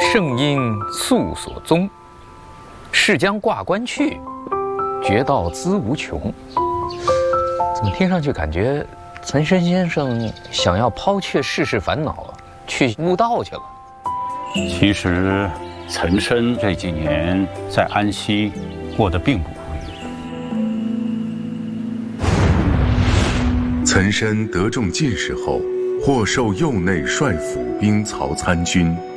圣因素所宗，是将挂冠去，觉道资无穷。怎么听上去感觉岑参先生想要抛却世事烦恼，去悟道去了？ 其实，岑参这几年在安西过得并不如意。 岑参得中进士后，获授右内帅府兵曹参军。